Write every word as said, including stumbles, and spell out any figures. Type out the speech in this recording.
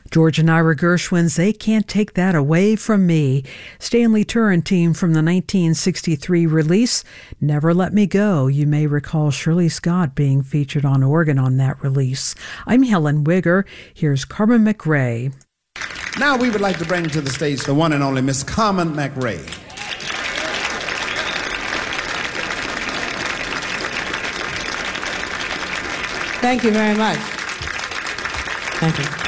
George and Ira Gershwin's They Can't Take That Away From Me. Stanley Turrentine from the nineteen sixty-three release, Never Let Me Go. You may recall Shirley Scott being featured on organ on that release. I'm Helen Wigger. Here's Carmen McRae. Now we would like to bring to the stage the one and only Miss Carmen McRae. Thank you very much. Thank you.